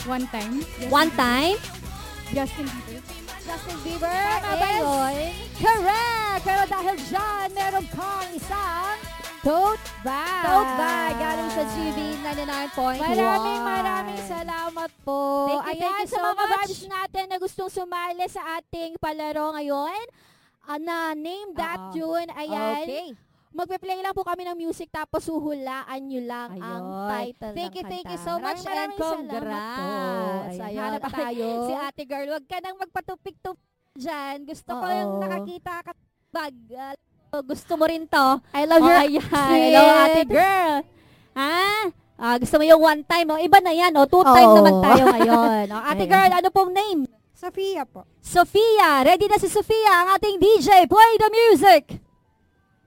One time. One time? Justin Bieber. Justin Bieber, ano ba yun? Correct! Pero dahil dyan, meron kang isang tote bag. Tote bag, galing sa GB 99.1. Maraming salamat po. Thank you Sa so mga much. vibes natin na gustong sumali sa ating palaro ngayon, na Name That Tune, ayan. Okay. Magpe-play lang po kami ng music tapos huhulaan nyo lang ang Ayun. title Thank ng you kanta. so much and congrats. Ayun. Ayun. Hanap tayo. Si ate girl, wag ka nang magpatupik-tupik dyan. Gusto ko yung nakakita ka bag. Gusto mo rin to. I love your ayan. Hello ate girl. Ha? Gusto mo yung one time. Iba na yan. Two time naman tayo ngayon. Ate girl, ano pong name? Sophia po. Sophia. Ready na si Sophia, ang ating DJ. Play the music.